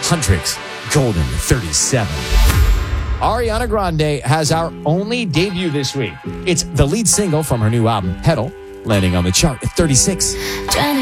Huntrix, Golden 37. Ariana Grande has our only debut this week. It's the lead single from her new album, Petal, landing on the chart at 36.